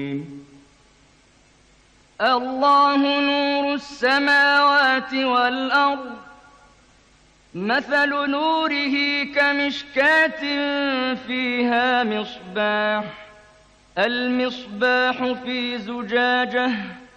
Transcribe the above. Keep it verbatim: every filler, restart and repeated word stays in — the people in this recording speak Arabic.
الله نور السماوات والأرض مثل نوره كمشكاة فيها مصباح المصباح في زجاجة